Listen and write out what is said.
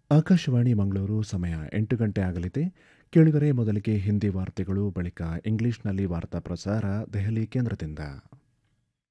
ಆಕಾಶವಾಣಿ ಮಂಗಳೂರು ಸಮಯ 8 ಗಂಟೆ ಆಗಲಿದೆ. ಕೇಳಿದರೆ ಮೊದಲಿಗೆ ಹಿಂದಿ ವಾರ್ತೆಗಳು, ಬಳಿಕ ಇಂಗ್ಲಿಷ್ನಲ್ಲಿ ವಾರ್ತಾ ಪ್ರಸಾರ ದೆಹಲಿ ಕೇಂದ್ರದಿಂದ.